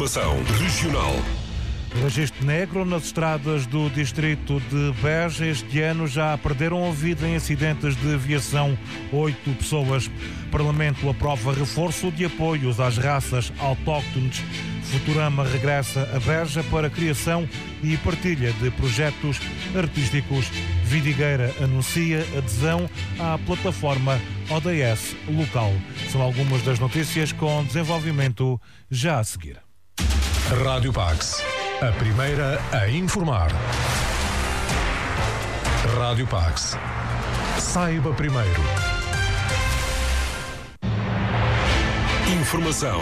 Informação regional. Registro negro nas estradas do distrito de Beja. Este ano já perderam a vida em acidentes de aviação 8 pessoas. O Parlamento aprova reforço de apoios às raças autóctones. Futurama regressa a Beja para a criação e partilha de projetos artísticos. Vidigueira anuncia adesão à plataforma ODS local. São algumas das notícias com desenvolvimento já a seguir. Rádio Pax, a primeira a informar. Rádio Pax. Saiba primeiro. Informação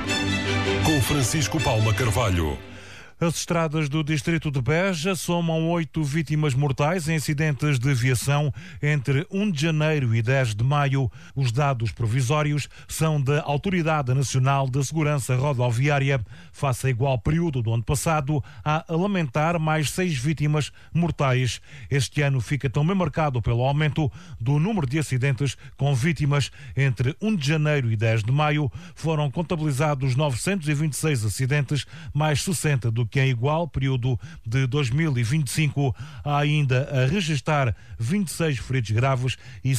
com Francisco Palma Carvalho. As estradas do distrito de Beja somam 8 vítimas mortais em acidentes de aviação entre 1 de janeiro e 10 de maio. Os dados provisórios são da Autoridade Nacional de Segurança Rodoviária. Face a igual período do ano passado, há a lamentar mais 6 vítimas mortais. Este ano fica também marcado pelo aumento do número de acidentes com vítimas. Entre 1 de janeiro e 10 de maio foram contabilizados 926 acidentes, mais 60 do que em igual período de 2025. Há ainda a registrar 26 feridos graves e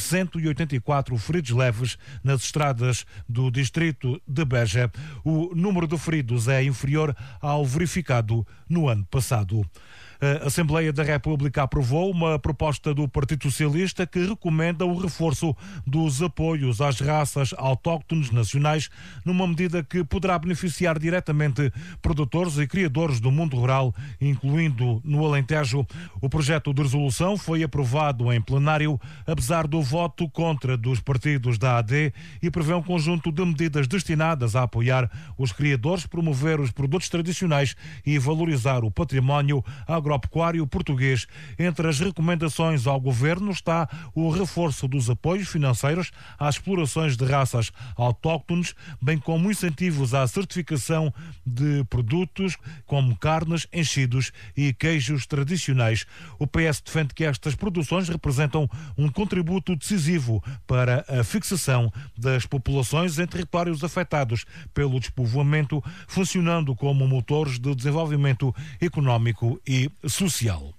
184 feridos leves nas estradas do distrito de Beja. O número de feridos é inferior ao verificado no ano passado. A Assembleia da República aprovou uma proposta do Partido Socialista que recomenda o reforço dos apoios às raças autóctones nacionais, numa medida que poderá beneficiar diretamente produtores e criadores do mundo rural, incluindo no Alentejo. O projeto de resolução foi aprovado em plenário, apesar do voto contra dos partidos da AD, e prevê um conjunto de medidas destinadas a apoiar os criadores, promover os produtos tradicionais e valorizar o património agropecuário português. Entre as recomendações ao Governo está o reforço dos apoios financeiros às explorações de raças autóctones, bem como incentivos à certificação de produtos como carnes, enchidos e queijos tradicionais. O PS defende que estas produções representam um contributo decisivo para a fixação das populações em territórios afetados pelo despovoamento, funcionando como motores de desenvolvimento económico e social.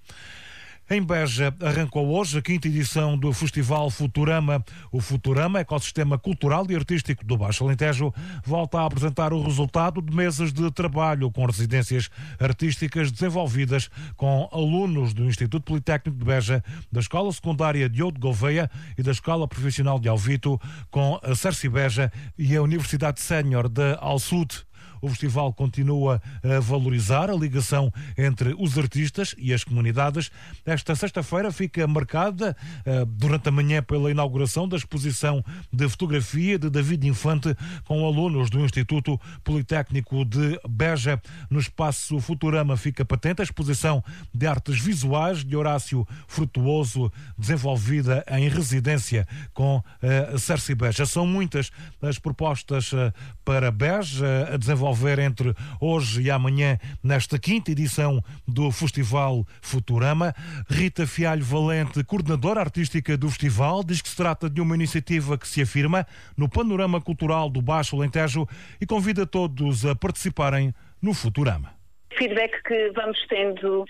Em Beja arrancou hoje a 5ª edição do Festival Futurama. O Futurama, ecossistema cultural e artístico do Baixo Alentejo, volta a apresentar o resultado de meses de trabalho com residências artísticas desenvolvidas com alunos do Instituto Politécnico de Beja, da Escola Secundária Diogo de Gouveia e da Escola Profissional de Alvito, com a Cerci Beja e a Universidade Sénior da Alsud. O festival continua a valorizar a ligação entre os artistas e as comunidades. Esta sexta-feira fica marcada durante a manhã pela inauguração da exposição de fotografia de David Infante com alunos do Instituto Politécnico de Beja. No espaço Futurama fica patente a exposição de artes visuais de Horácio Frutuoso, desenvolvida em residência com a Cerci Beja. São muitas as propostas para Beja a desenvolver entre hoje e amanhã nesta 5ª edição do Festival Futurama. Rita Fialho Valente, coordenadora artística do festival, diz que se trata de uma iniciativa que se afirma no panorama cultural do Baixo Alentejo e convida todos a participarem no Futurama. O feedback que vamos tendo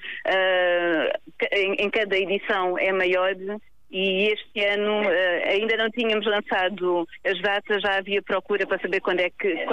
em cada edição é maior. E este ano ainda não tínhamos lançado as datas, já havia procura para saber quando é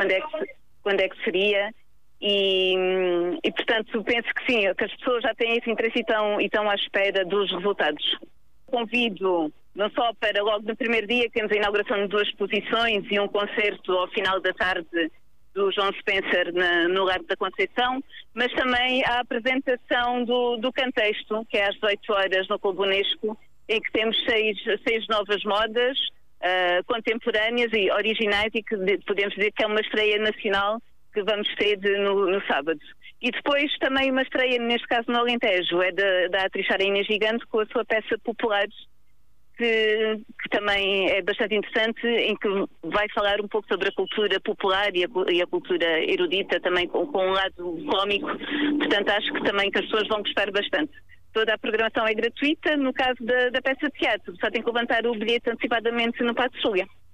que seria e portanto penso que sim, que as pessoas já têm esse interesse e estão à espera dos resultados. Convido não só para logo no primeiro dia que temos a inauguração de 2 exposições e um concerto ao final da tarde do João Spencer no Largo da Conceição, mas também a apresentação do Cantexto, que é às 18 horas no Clube Unesco, em que temos seis novas modas contemporâneas e originais e que podemos dizer que é uma estreia nacional que vamos ter no sábado. E depois também uma estreia, neste caso no Alentejo, é da atriz Sara Inês Gigante com a sua peça Populares, que também é bastante interessante, em que vai falar um pouco sobre a cultura popular e a cultura erudita, também com um lado cómico. Portanto, acho que também que as pessoas vão gostar bastante. Toda a programação é gratuita, no caso da peça de teatro, só tem que levantar o bilhete antecipadamente no Paço de Júlia.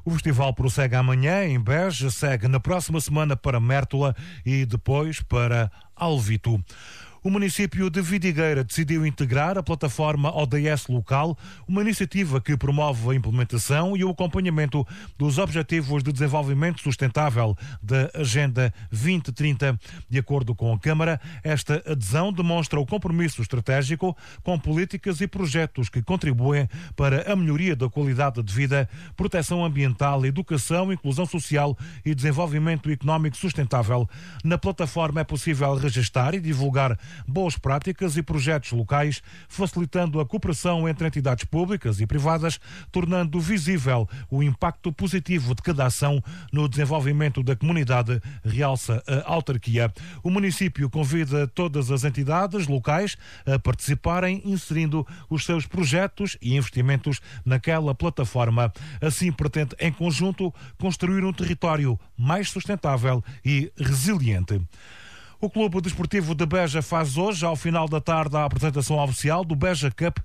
O festival prossegue amanhã em Beja, segue na próxima semana para Mértola e depois para Alvito. O município de Vidigueira decidiu integrar a plataforma ODS Local, uma iniciativa que promove a implementação e o acompanhamento dos Objetivos de Desenvolvimento Sustentável da Agenda 2030. De acordo com a Câmara, esta adesão demonstra o compromisso estratégico com políticas e projetos que contribuem para a melhoria da qualidade de vida, proteção ambiental, educação, inclusão social e desenvolvimento económico sustentável. Na plataforma é possível registar e divulgar boas práticas e projetos locais, facilitando a cooperação entre entidades públicas e privadas, tornando visível o impacto positivo de cada ação no desenvolvimento da comunidade, realça a autarquia. O município convida todas as entidades locais a participarem, inserindo os seus projetos e investimentos naquela plataforma. Assim, pretende, em conjunto, construir um território mais sustentável e resiliente. O Clube Desportivo de Beja faz hoje, ao final da tarde, a apresentação oficial do Beja Cup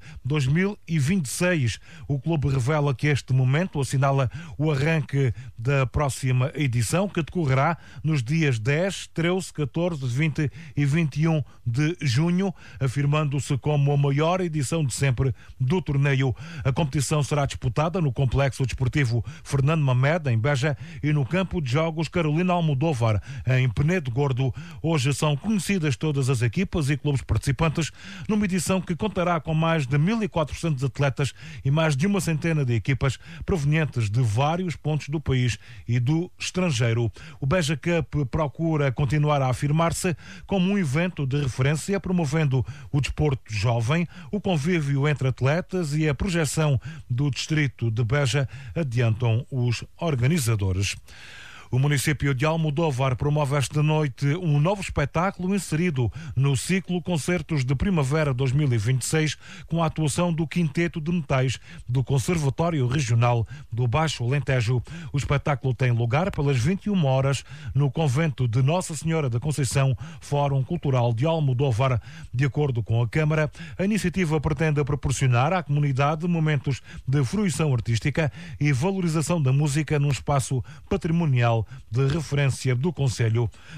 2026. O clube revela que este momento assinala o arranque da próxima edição, que decorrerá nos dias 10, 13, 14, 20 e 21 de junho, afirmando-se como a maior edição de sempre do torneio. A competição será disputada no Complexo Desportivo Fernando Mamed, em Beja, e no Campo de Jogos Carolina Almodóvar, em Penedo Gordo. Hoje são conhecidas todas as equipas e clubes participantes, numa edição que contará com mais de 1.400 atletas e mais de uma centena de equipas provenientes de vários pontos do país e do estrangeiro. O Beja Cup procura continuar a afirmar-se como um evento de referência, promovendo o desporto jovem, o convívio entre atletas e a projeção do distrito de Beja, adiantam os organizadores. O município de Almodóvar promove esta noite um novo espetáculo inserido no ciclo Concertos de Primavera 2026, com a atuação do Quinteto de Metais do Conservatório Regional do Baixo Alentejo. O espetáculo tem lugar pelas 21 horas no convento de Nossa Senhora da Conceição, Fórum Cultural de Almodóvar. De acordo com a Câmara, a iniciativa pretende proporcionar à comunidade momentos de fruição artística e valorização da música num espaço patrimonial de referência do concelho.